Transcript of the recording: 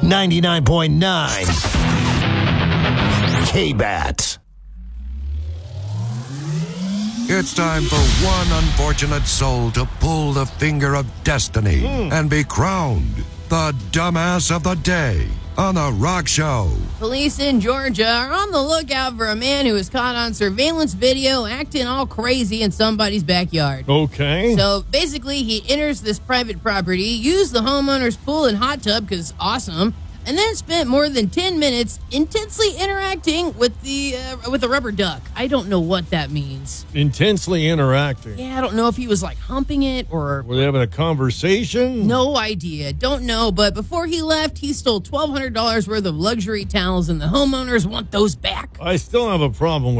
99.9 K-Bat. It's time for one unfortunate soul to pull the finger of destiny and be crowned the dumbass of the day on The Rock Show. Police in Georgia are on the lookout for a man who was caught on surveillance video acting all crazy in somebody's backyard. Okay. So basically, he enters this private property, used the homeowner's pool and hot tub because awesome, and then spent more than 10 minutes intensely interacting with the rubber duck. I don't know what that means. Intensely interacting. Yeah, I don't know if he was like humping it or... Were they having a conversation? No idea. Don't know. But before he left, he stole $1,200 worth of luxury towels, and the homeowners want those back. I still have a problem with